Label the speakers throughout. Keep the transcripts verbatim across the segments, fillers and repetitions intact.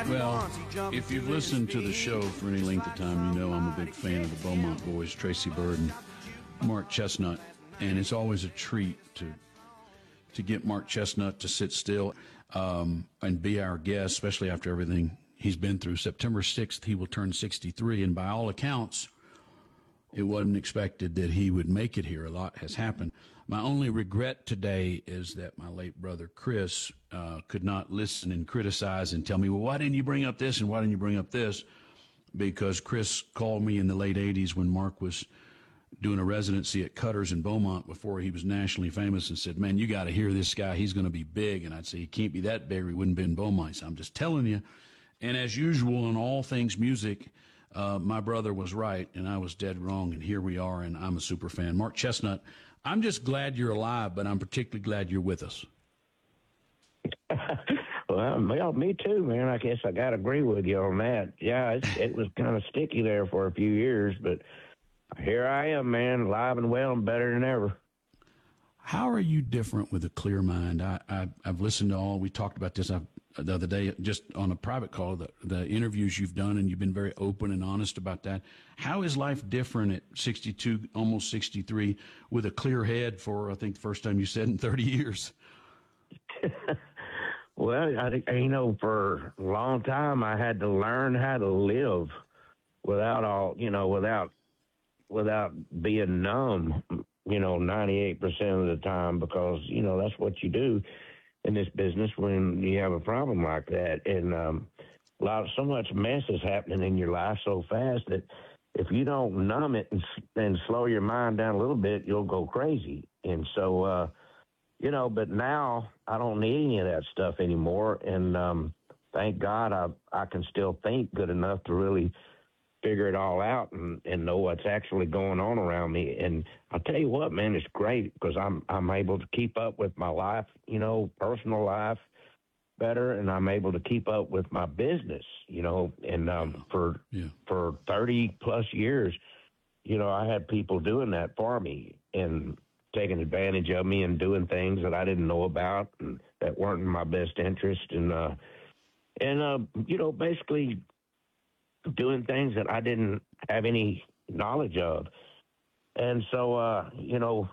Speaker 1: Well, if you've listened to the show for any length of time, you know I'm a big fan of the Beaumont boys, Tracy Byrd and Mark Chestnut, and it's always a treat to to get Mark Chestnut to sit still um, and be our guest, especially after everything he's been through. September sixth, he will turn sixty-three, and by all accounts, it wasn't expected that he would make it here. A lot has happened. My only regret today is that my late brother Chris uh, could not listen and criticize and tell me, well, why didn't you bring up this and why didn't you bring up this? Because Chris called me in the late eighties when Mark was doing a residency at Cutter's in Beaumont before he was nationally famous and said, man, you got to hear this guy. He's going to be big. And I'd say, he can't be that big or he wouldn't be in Beaumont. So I'm just telling you. And as usual in all things music, uh, my brother was right and I was dead wrong. And here we are. And I'm a super fan. Mark Chestnut, I'm just glad you're alive, but I'm particularly glad you're with us.
Speaker 2: Well, well, me too, man. I guess I got to agree with you on that. Yeah, it's, it was kind of sticky there for a few years, but here I am, man, alive and well and better than ever.
Speaker 1: How are you different with a clear mind? I, I, I've listened to all, we talked about this I've, the other day, just on a private call, the, the interviews you've done, and you've been very open and honest about that. How is life different at sixty-two, almost sixty-three, with a clear head for, I think, the first time you said in thirty years?
Speaker 2: Well, I, you know, for a long time, I had to learn how to live without all, you know, without without being numb, you know, ninety-eight percent of the time, because, you know, that's what you do in this business when you have a problem like that. And um, a lot of, so much mess is happening in your life so fast that if you don't numb it and, and slow your mind down a little bit, you'll go crazy. And so, uh, you know, but now I don't need any of that stuff anymore. And um, thank God I, I can still think good enough to really figure it all out and, and know what's actually going on around me. And I'll tell you what, man, it's great because I'm I'm able to keep up with my life, you know, personal life better, and I'm able to keep up with my business, you know. And um, for yeah. for thirty plus years, you know, I had people doing that for me and taking advantage of me and doing things that I didn't know about and that weren't in my best interest, and uh, and uh, you know, basically doing things that I didn't have any knowledge of. And so, uh, you know,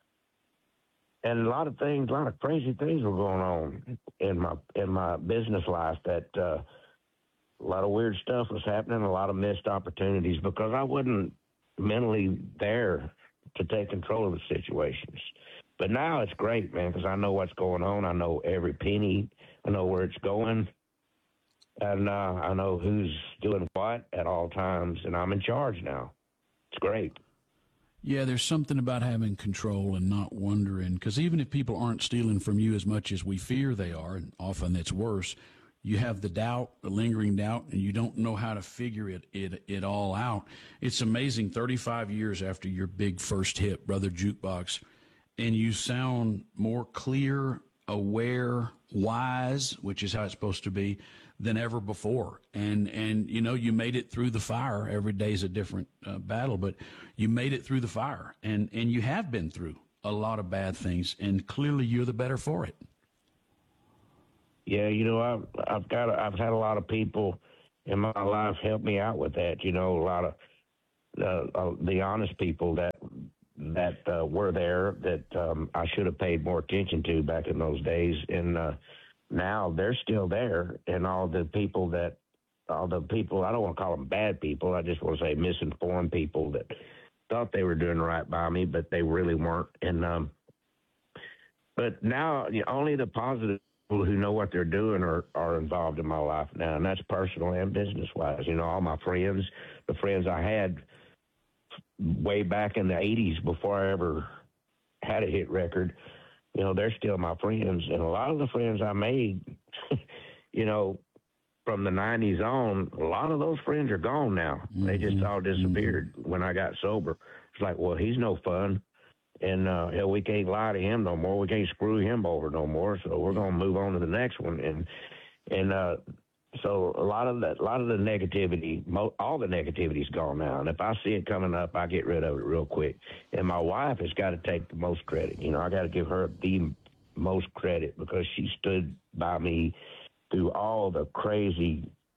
Speaker 2: and a lot of things, a lot of crazy things were going on in my, in my business life that, uh, a lot of weird stuff was happening, a lot of missed opportunities because I wasn't mentally there to take control of the situations. But now it's great, man, because I know what's going on. I know every penny. I know where it's going. And uh, I know who's doing what at all times, and I'm in charge now. It's great.
Speaker 1: Yeah, there's something about having control and not wondering, because even if people aren't stealing from you as much as we fear they are, and often it's worse, you have the doubt, the lingering doubt, and you don't know how to figure it it, it all out. It's amazing, thirty-five years after your big first hit, Brother Jukebox, and you sound more clear, aware, wise, which is how it's supposed to be, than ever before. And, and you know, you made it through the fire. Every day's a different uh, battle, but you made it through the fire. And, and you have been through a lot of bad things, and clearly you're the better for it.
Speaker 2: Yeah, you know, I've, I've got, I've had a lot of people in my life help me out with that. You know, a lot of uh, uh, the honest people that that uh, were there that um, I should have paid more attention to back in those days. And uh, now they're still there. And all the people that, all the people, I don't want to call them bad people. I just want to say misinformed people that thought they were doing right by me, but they really weren't. And, um, but now you know, only the positive people who know what they're doing are, are involved in my life now. And that's personal and business wise. You know, all my friends, the friends I had way back in the eighties before I ever had a hit record, you know, they're still my friends. And a lot of the friends I made, you know, from the nineties on, a lot of those friends are gone now. Mm-hmm. They just all disappeared mm-hmm. when I got sober. It's like, well, he's no fun. And uh, hell, we can't lie to him no more. We can't screw him over no more. So we're going to move on to the next one. And, and, uh, So a lot of that, a lot of the negativity, mo- all the negativity's gone now. And if I see it coming up, I get rid of it real quick. And my wife has got to take the most credit. You know, I got to give her the most credit because she stood by me through all the crazy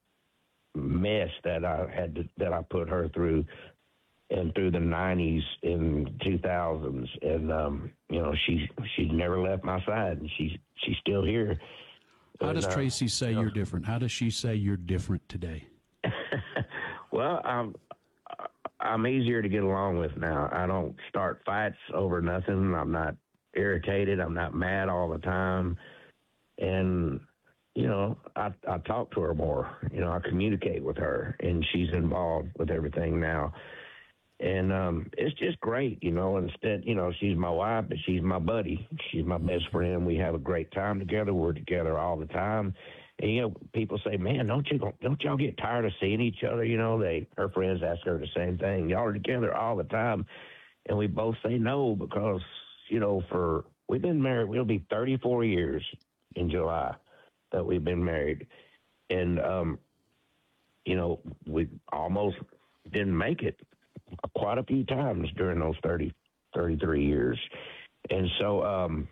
Speaker 2: mess that I had to, that I put her through, and through the nineties and two thousands, and um, you know, she's she's never left my side, and she's she's still here.
Speaker 1: How
Speaker 2: and,
Speaker 1: does
Speaker 2: uh,
Speaker 1: Tracy say
Speaker 2: you know,
Speaker 1: you're different? How does she say you're different today?
Speaker 2: Well, I'm I'm easier to get along with now. I don't start fights over nothing. I'm not irritated. I'm not mad all the time. And, you know, I, I talk to her more. You know, I communicate with her, and she's involved with everything now. And um, it's just great, you know. Instead, you know, she's my wife, but she's my buddy. She's my best friend. We have a great time together. We're together all the time. And, you know, people say, man, don't you don't y'all get tired of seeing each other? You know, they her friends ask her the same thing. Y'all are together all the time. And we both say no because, you know, for we've been married, we'll be thirty-four years in July that we've been married. And, um, you know, we almost didn't make it quite a few times during those thirty, thirty-three years. And so, um,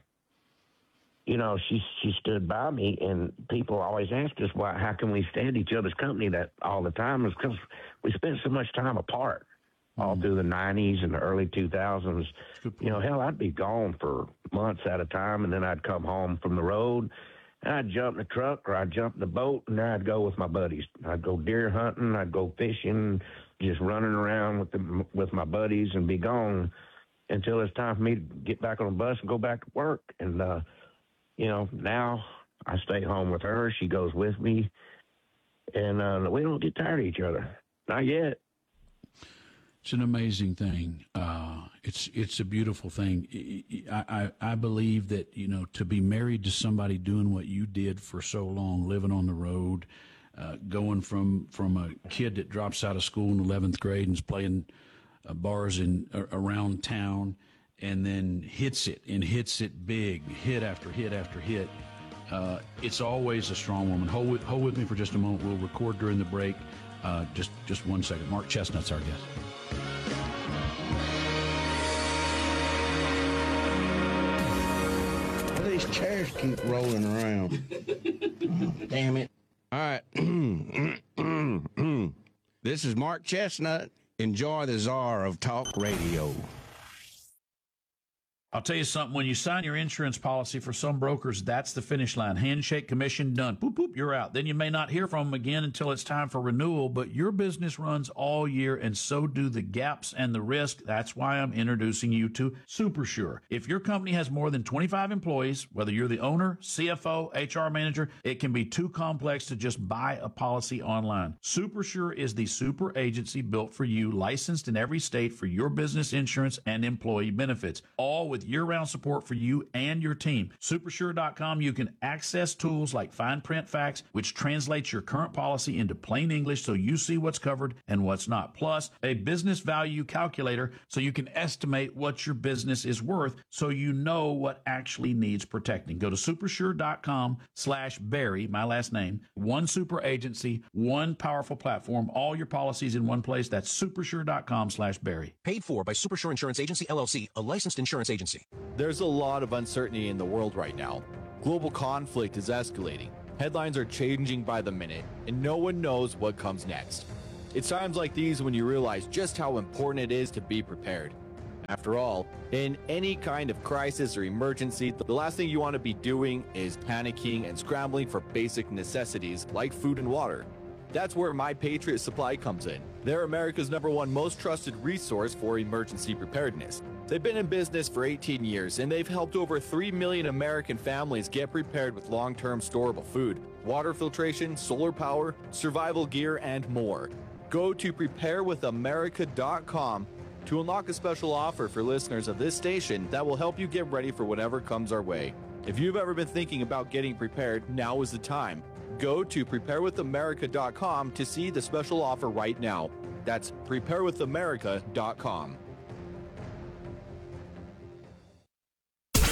Speaker 2: you know, she she stood by me, and people always ask us, why, how can we stand each other's company that all the time? Is because we spent so much time apart all mm. through the nineties and the early two thousands. You know, hell, I'd be gone for months at a time, and then I'd come home from the road, and I'd jump in the truck or I'd jump in the boat, and I'd go with my buddies. I'd go deer hunting, I'd go fishing, just running around with the, with my buddies and be gone until it's time for me to get back on the bus and go back to work. And, uh, you know, now I stay home with her. She goes with me, and uh, we don't get tired of each other. Not yet.
Speaker 1: It's an amazing thing. Uh, it's it's a beautiful thing. I, I, I believe that, you know, to be married to somebody doing what you did for so long, living on the road, uh, going from, from a kid that drops out of school in eleventh grade and is playing uh, bars in uh, around town, and then hits it and hits it big, hit after hit after hit. Uh, it's always a strong woman. Hold with, hold with me for just a moment. We'll record during the break. Uh, just just one second. Mark Chesnutt's our guest.
Speaker 3: These chairs keep rolling around. Oh, damn it. All right. This is Mark Chesnutt. Enjoy the czar of talk radio.
Speaker 1: I'll tell you something. When you sign your insurance policy, for some brokers, that's the finish line. Handshake, commission, done. Boop, boop, you're out. Then you may not hear from them again until it's time for renewal, but your business runs all year, and so do the gaps and the risk. That's why I'm introducing you to SuperSure. If your company has more than twenty-five employees, whether you're the owner, C F O, H R manager, it can be too complex to just buy a policy online. SuperSure is the super agency built for you, licensed in every state for your business insurance and employee benefits, all with year-round support for you and your team. Supersure dot com, you can access tools like fine print facts, which translates your current policy into plain English so you see what's covered and what's not. Plus, a business value calculator so you can estimate what your business is worth so you know what actually needs protecting. Go to supersure dot com slash Barry, my last name. One super agency, one powerful platform, all your policies in one place. That's supersure dot com slash Barry.
Speaker 4: Paid for by Supersure Insurance Agency, L L C, a licensed insurance agency.
Speaker 5: There's a lot of uncertainty in the world right now. Global conflict is escalating. Headlines are changing by the minute, and no one knows what comes next. It's times like these when you realize just how important it is to be prepared. After all, in any kind of crisis or emergency, the last thing you want to be doing is panicking and scrambling for basic necessities like food and water. That's where My Patriot Supply comes in. They're America's number one most trusted resource for emergency preparedness. They've been in business for eighteen years, and they've helped over three million American families get prepared with long-term storable food, water filtration, solar power, survival gear, and more. Go to prepare with america dot com to unlock a special offer for listeners of this station that will help you get ready for whatever comes our way. If you've ever been thinking about getting prepared, now is the time. Go to prepare with america dot com to see the special offer right now. That's prepare with america dot com.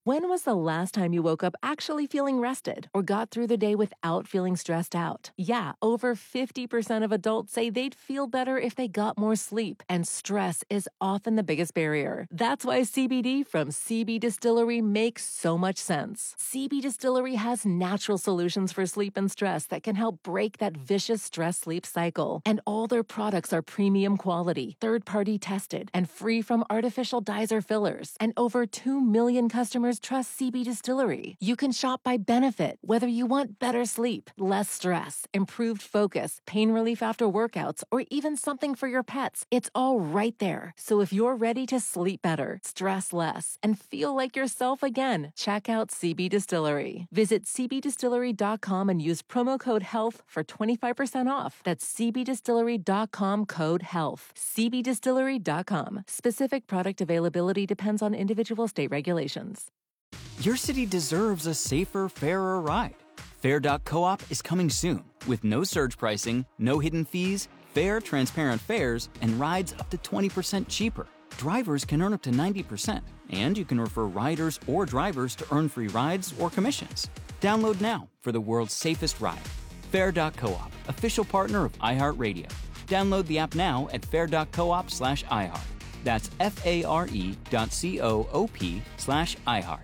Speaker 6: When was the last time you woke up actually feeling rested or got through the day without feeling stressed out? Yeah, over fifty percent of adults say they'd feel better if they got more sleep, and stress is often the biggest barrier. That's why C B D from C B Distillery makes so much sense. C B Distillery has natural solutions for sleep and stress that can help break that vicious stress-sleep cycle. And all their products are premium quality, third-party tested, and free from artificial dyes or fillers. And over two million customers trust C B Distillery. You can shop by benefit, whether you want better sleep, less stress, improved focus, pain relief after workouts, or even something for your pets. It's all right there. So if you're ready to sleep better, stress less, and feel like yourself again, check out C B Distillery. Visit c b distillery dot com and use promo code HEALTH for twenty-five percent off. That's c b distillery dot com code HEALTH. c b distillery dot com. Specific product availability depends on individual state regulations.
Speaker 7: Your city deserves a safer, fairer ride. Fair dot coop is coming soon with no surge pricing, no hidden fees, fair, transparent fares, and rides up to twenty percent cheaper. Drivers can earn up to ninety percent, and you can refer riders or drivers to earn free rides or commissions. Download now for the world's safest ride. Fair dot coop, official partner of iHeartRadio. Download the app now at fair dot coop slash iHeart. That's F-A-R-E dot C-O-O-P slash iHeart.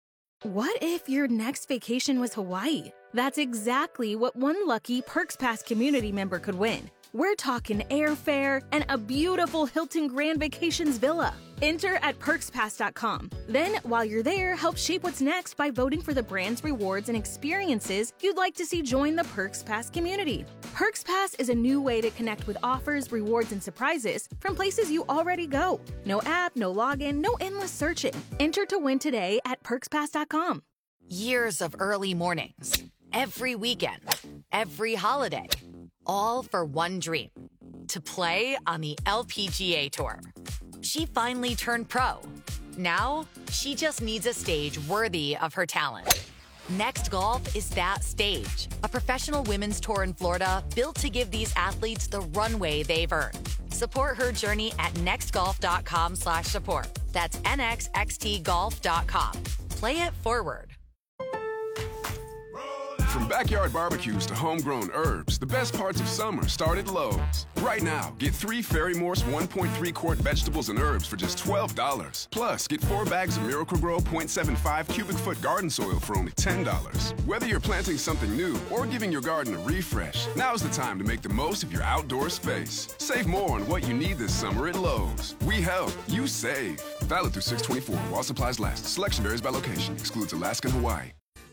Speaker 8: What if your next vacation was Hawaii? That's exactly what one lucky Perks Pass community member could win. We're talking airfare and a beautiful Hilton Grand Vacations villa. Enter at perks pass dot com. Then, while you're there, help shape what's next by voting for the brands, rewards, and experiences you'd like to see join the Perks Pass community. Perks Pass is a new way to connect with offers, rewards, and surprises from places you already go. No app, no login, no endless searching. Enter to win today at perks pass dot com.
Speaker 9: Years of early mornings, every weekend, every holiday, all for one dream, to play on the L P G A Tour. She finally turned pro. Now, she just needs a stage worthy of her talent. Next Golf is that stage, a professional women's tour in Florida built to give these athletes the runway they've earned. Support her journey at nextgolf.com slash support. That's N X X T golf dot com. Play it forward.
Speaker 10: From backyard barbecues to homegrown herbs, the best parts of summer start at Lowe's. Right now, get three Fairy Morse one point three quart vegetables and herbs for just twelve dollars. Plus, get four bags of Miracle-Gro point seven five cubic foot garden soil for only ten dollars. Whether you're planting something new or giving your garden a refresh, now's the time to make the most of your outdoor space. Save more on what you need this summer at Lowe's. We help, you save. Valid through six twenty-four while supplies last. Selection varies by location. Excludes Alaska and Hawaii.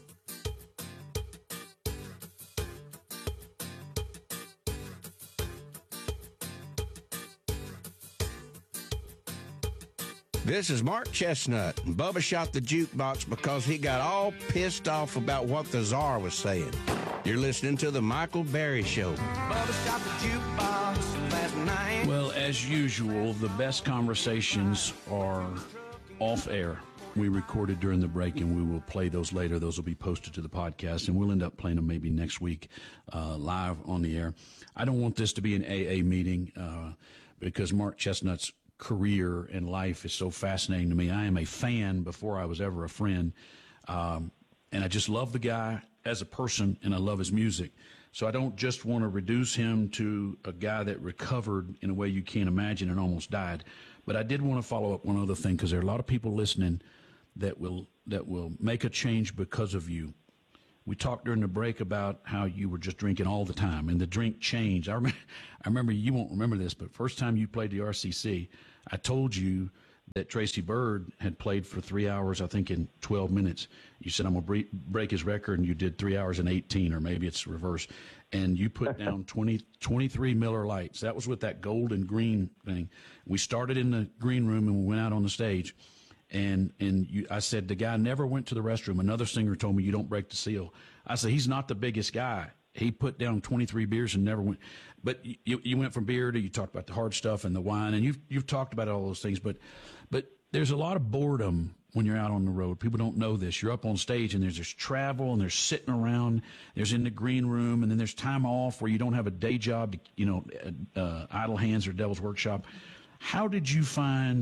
Speaker 3: This is Mark Chestnut. Bubba shot the jukebox because he got all pissed off about what the czar was saying. You're listening to The Michael Berry Show. Bubba shot the jukebox last night.
Speaker 1: Well, as usual, the best conversations are off air. We recorded during the break, and we will play those later. Those will be posted to the podcast, and we'll end up playing them maybe next week uh, live on the air. I don't want this to be an A A meeting uh, because Mark Chestnut's career and life is so fascinating to me. I am a fan before I was ever a friend, um, and I just love the guy as a person, and I love his music. So I don't just want to reduce him to a guy that recovered in a way you can't imagine and almost died. But I did want to follow up one other thing, because there are a lot of people listening that will that will make a change because of you. We talked during the break about how you were just drinking all the time, and the drink changed. I remember, I remember you won't remember this, but first time you played the R C C, I told you that Tracy Byrd had played for three hours, I think, in twelve minutes. You said, I'm going to break his record, and you did three hours and eighteen, or maybe it's reverse. And you put down twenty, twenty-three Miller Lights. That was with that gold and green thing. We started in the green room, and we went out on the stage. And and you, I said, the guy never went to the restroom. Another singer told me, you don't break the seal. I said, he's not the biggest guy. He put down twenty-three beers and never went. But you, you went from beer to, you talked about the hard stuff and the wine, and you've, you've talked about all those things. But but there's a lot of boredom when you're out on the road. People don't know this. You're up on stage, and there's this travel, and there's sitting around. There's in the green room, and then there's time off where you don't have a day job, to, you know, uh, idle hands or Devil's Workshop. How did you find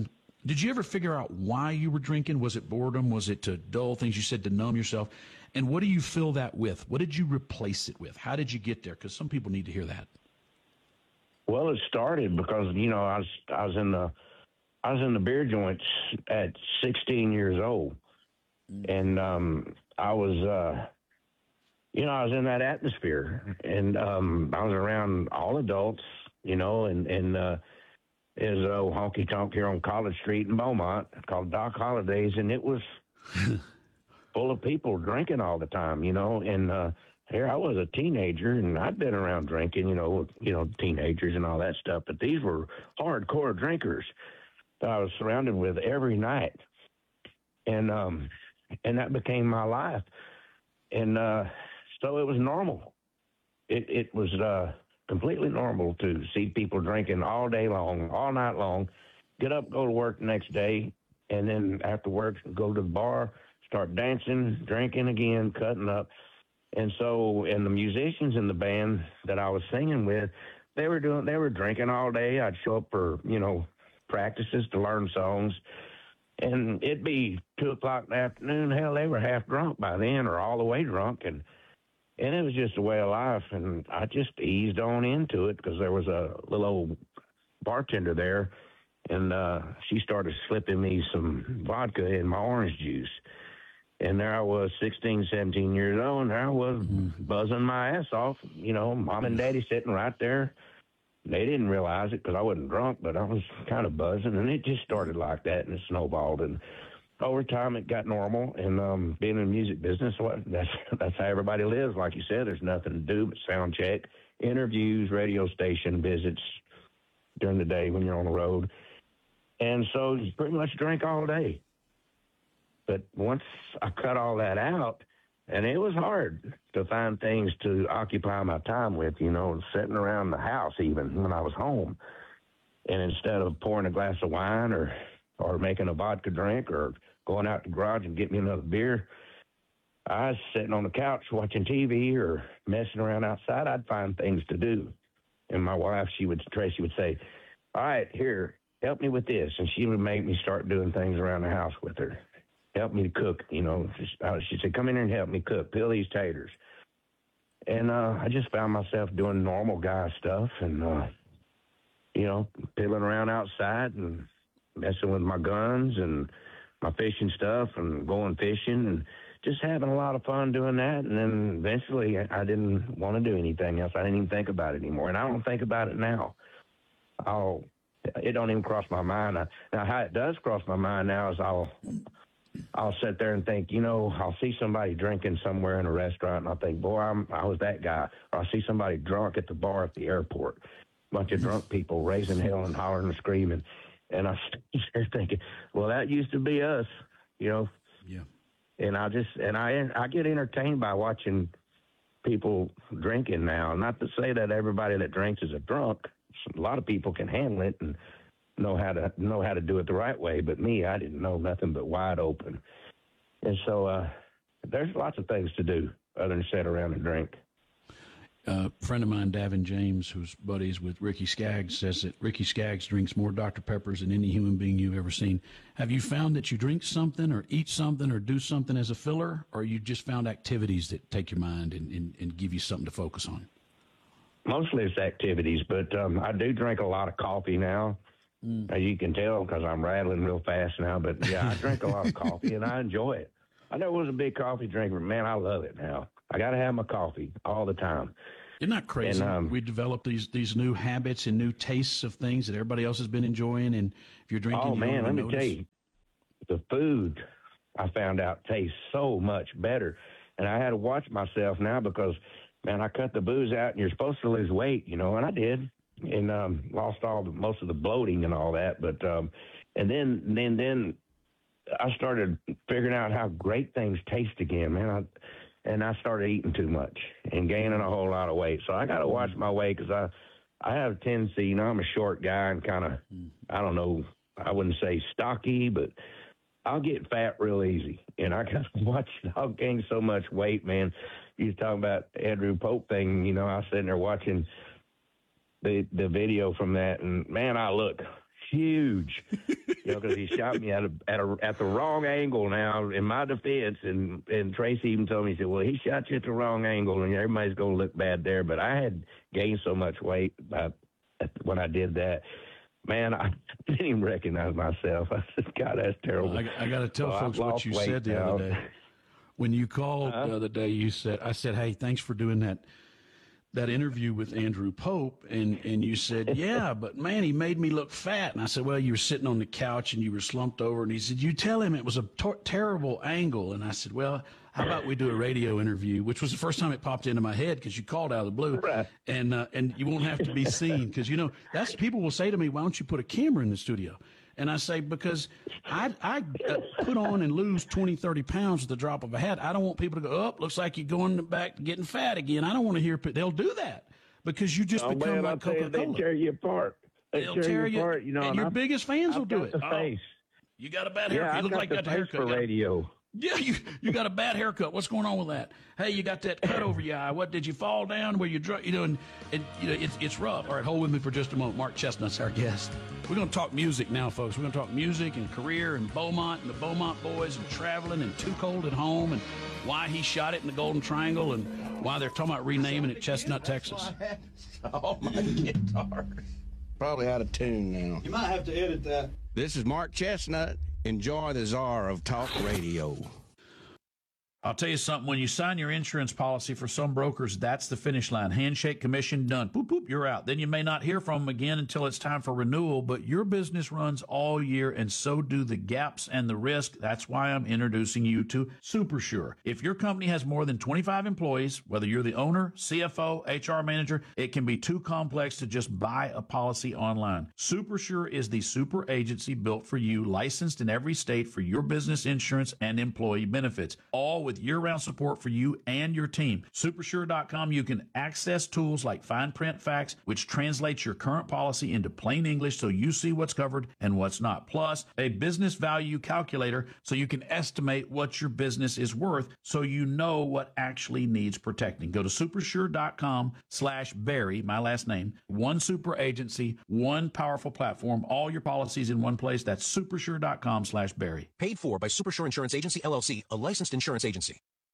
Speaker 1: Did you ever figure out why you were drinking? Was it boredom? Was it to dull things? You said to numb yourself. And what do you fill that with? What did you replace it with? How did you get there? Because some people need to hear that.
Speaker 2: Well, it started because, you know, I was I was in the I was in the beer joints at sixteen years old, and um, I was, uh, you know, I was in that atmosphere, and um, I was around all adults, you know, and and uh, there's a honky tonk here on College Street in Beaumont called Doc Holiday's, and it was full of people drinking all the time, you know, and uh, here I was a teenager, and I'd been around drinking, you know, you know, teenagers and all that stuff, but these were hardcore drinkers that I was surrounded with every night, and um, and that became my life, and uh, so it was normal. It it was uh, completely normal to see people drinking all day long, all night long, get up, go to work the next day, and then after work go to the bar, start dancing, drinking again, cutting up. And so, and the musicians in the band that I was singing with, they were doing, they were drinking all day. I'd show up for, you know, practices to learn songs, and it'd be two o'clock in the afternoon. Hell, they were half drunk by then, or all the way drunk, and and it was just a way of life. And I just eased on into it because there was a little old bartender there, and uh, she started slipping me some vodka in my orange juice. And there I was, sixteen, seventeen years old, and there I was buzzing my ass off. You know, mom and daddy sitting right there. They didn't realize it because I wasn't drunk, but I was kind of buzzing, and it just started like that, and it snowballed. And over time, it got normal. And um, being in the music business, well, that's that's how everybody lives. Like you said, there's nothing to do but sound check, interviews, radio station visits during the day when you're on the road. And so you pretty much drink all day. But once I cut all that out, and it was hard to find things to occupy my time with, you know, sitting around the house even when I was home. And instead of pouring a glass of wine or, or making a vodka drink or going out to the garage and getting me another beer, I was sitting on the couch watching T V or messing around outside. I'd find things to do. And my wife, she would, Tracy would say, all right, here, help me with this. And she would make me start doing things around the house with her. Help me to cook, you know. She said, come in here and help me cook, peel these taters. And uh, I just found myself doing normal guy stuff and, uh, you know, peeling around outside and messing with my guns and my fishing stuff and going fishing and just having a lot of fun doing that. And then eventually I didn't want to do anything else. I didn't even think about it anymore. And I don't think about it now. I'll, it don't even cross my mind. I, now, how it does cross my mind now is I'll... I'll sit there and think, you know, I'll see somebody drinking somewhere in a restaurant, and I'll think, boy, I'm, I was that guy. Or I'll see somebody drunk at the bar at the airport, a bunch of drunk people raising hell and hollering and screaming. And I sit there thinking, well, that used to be us, you know.
Speaker 1: Yeah.
Speaker 2: And I just, and I, I get entertained by watching people drinking now. Not to say that everybody that drinks is a drunk. A lot of people can handle it and know how to know how to do it the right way, but me, I didn't know nothing but wide open. And so uh, there's lots of things to do other than sit around and drink.
Speaker 1: Uh, a friend of mine, Davin James, who's buddies with Ricky Skaggs, says that Ricky Skaggs drinks more Doctor Peppers than any human being you've ever seen. Have you found that you drink something or eat something or do something as a filler, or you just found activities that take your mind and, and, and give you something to focus on?
Speaker 2: Mostly it's activities, but um, I do drink a lot of coffee now. Mm. As you can tell, because I'm rattling real fast now. But, yeah, I drink a lot of coffee, and I enjoy it. I never was a big coffee drinker, but, man, I love it now. I got to have my coffee all the time.
Speaker 1: Isn't that crazy?
Speaker 2: And, um,
Speaker 1: we develop these these new habits and new tastes of things that everybody else has been enjoying, and if you're drinking,
Speaker 2: oh,
Speaker 1: you
Speaker 2: man, let me
Speaker 1: notice.
Speaker 2: tell you, the food I found out tastes so much better. And I had to watch myself now because, man, I cut the booze out, and you're supposed to lose weight, you know, and I did. And um, lost all the, most of the bloating and all that, but um, and then then then I started figuring out how great things taste again, man. I, and I started eating too much and gaining a whole lot of weight. So I got to watch my weight because I I have a tendency, you know, I'm a short guy and kind of I don't know, I wouldn't say stocky, but I'll get fat real easy. And I got to watch. I'll gain so much weight, man. You was talking about Andrew Pope thing, you know. I was sitting there watching the the video from that, and man, I look huge, you know, because he shot me at a, at a at the wrong angle. Now, in my defense, and and Tracy even told me, he said, "Well, he shot you at the wrong angle, and everybody's going to look bad there." But I had gained so much weight by, when I did that. Man, I didn't even recognize myself. I said, "God, that's terrible."
Speaker 1: Well, I, I got to tell
Speaker 2: well,
Speaker 1: folks
Speaker 2: I've
Speaker 1: what
Speaker 2: lost
Speaker 1: you
Speaker 2: weight
Speaker 1: said the
Speaker 2: now.
Speaker 1: other day. When you called
Speaker 2: uh-huh.
Speaker 1: the other day, you said, "I said, hey, thanks for doing that." that interview with Andrew Pope, and, and you said, yeah, but man, he made me look fat. And I said, well, you were sitting on the couch and you were slumped over. And he said, you tell him it was a tor- terrible angle. And I said, well, how about we do a radio interview, which was the first time it popped into my head because you called out of the blue.
Speaker 2: Right.
Speaker 1: And, uh, and you won't have to be seen because, you know, that's people will say to me, why don't you put a camera in the studio? And I say, because I, I uh, put on and lose twenty, thirty pounds at the drop of a hat. I don't want people to go, oh, looks like you're going back to getting fat again. I don't want to hear people. They'll do that because you just
Speaker 2: oh,
Speaker 1: become
Speaker 2: man,
Speaker 1: like
Speaker 2: I'll
Speaker 1: Coca-Cola.
Speaker 2: They tear you apart. They
Speaker 1: They'll
Speaker 2: tear,
Speaker 1: tear
Speaker 2: you
Speaker 1: you,
Speaker 2: apart. You know,
Speaker 1: and, and your
Speaker 2: I've,
Speaker 1: biggest fans
Speaker 2: I've
Speaker 1: will do
Speaker 2: got
Speaker 1: it.
Speaker 2: The
Speaker 1: Oh,
Speaker 2: face.
Speaker 1: you got a bad
Speaker 2: Yeah,
Speaker 1: haircut.
Speaker 2: I've
Speaker 1: You look
Speaker 2: got
Speaker 1: like
Speaker 2: the
Speaker 1: you got the
Speaker 2: face
Speaker 1: haircut.
Speaker 2: for
Speaker 1: right?
Speaker 2: radio.
Speaker 1: Yeah, you you got a bad haircut. What's going on with that? Hey, you got that cut over your eye. What, did you fall down where you drunk? You know, and, and you know it's it's rough. All right, hold with me for just a moment. Mark Chestnut's our guest. We're going to talk music now, folks. We're going to talk music and career and Beaumont and the Beaumont Boys and traveling and Too Cold at Home and why he shot it in the Golden Triangle and why they're talking about renaming it Chestnut, Texas.
Speaker 3: Oh, my guitar. Probably out of tune now.
Speaker 11: You might have to edit that.
Speaker 3: This is Mark Chestnut. Enjoy the czar of talk radio.
Speaker 1: I'll tell you something. When you sign your insurance policy for some brokers, that's the finish line. Handshake, commission, done. Boop, boop, you're out. Then you may not hear from them again until it's time for renewal, but your business runs all year, and so do the gaps and the risk. That's why I'm introducing you to SuperSure. If your company has more than twenty-five employees, whether you're the owner, C F O, H R manager, it can be too complex to just buy a policy online. SuperSure is the super agency built for you, licensed in every state for your business insurance and employee benefits, all with year-round support for you and your team. Supersure dot com, you can access tools like fine print facts, which translates your current policy into plain English so you see what's covered and what's not. Plus, a business value calculator so you can estimate what your business is worth so you know what actually needs protecting. Go to supersure dot com slash Barry, my last name, one super agency, one powerful platform, all your policies in one place. That's supersure dot com slash Barry.
Speaker 4: Paid for by Supersure Insurance Agency, L L C, a licensed insurance agency.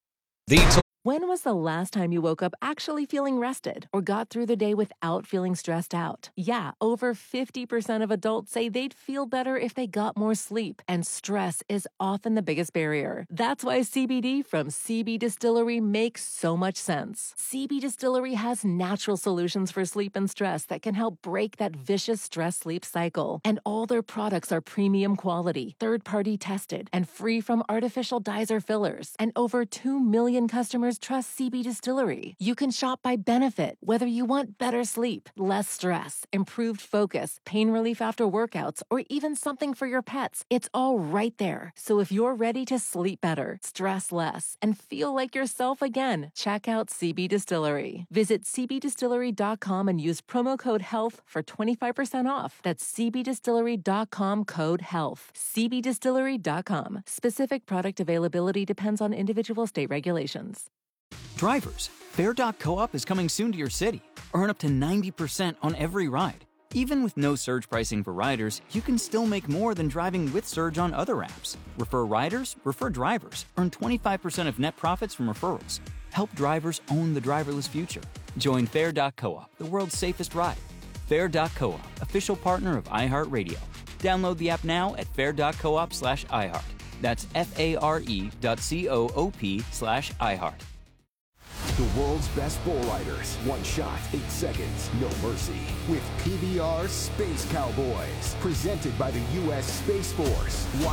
Speaker 6: When was the last time you woke up actually feeling rested or got through the day without feeling stressed out? Yeah, over fifty percent of adults say they'd feel better if they got more sleep, and stress is often the biggest barrier. That's why C B D from C B Distillery makes so much sense. C B Distillery has natural solutions for sleep and stress that can help break that vicious stress-sleep cycle. And all their products are premium quality, third-party tested, and free from artificial dyes or fillers. And over two million customers trust C B Distillery. You can shop by benefit, whether you want better sleep, less stress, improved focus, pain relief after workouts, or even something for your pets. It's all right there. So if you're ready to sleep better, stress less, and feel like yourself again, check out C B Distillery. Visit C B distillery dot com and use promo code HEALTH for twenty-five percent off. That's C B distillery dot com code HEALTH. C B distillery dot com. Specific product availability depends on individual state regulations.
Speaker 7: Drivers, Fair dot coop is coming soon to your city. Earn up to ninety percent on every ride. Even with no surge pricing for riders, you can still make more than driving with Surge on other apps. Refer riders, refer drivers. Earn twenty-five percent of net profits from referrals. Help drivers own the driverless future. Join Fair dot coop, the world's safest ride. Fair dot coop, official partner of iHeartRadio. Download the app now at fair dot coop slash iHeart. That's F-A-R-E dot C-O-O-P slash iHeart.
Speaker 12: The world's best bull riders. One shot, eight seconds, no mercy. With P B R Space Cowboys. Presented by the U S Space Force.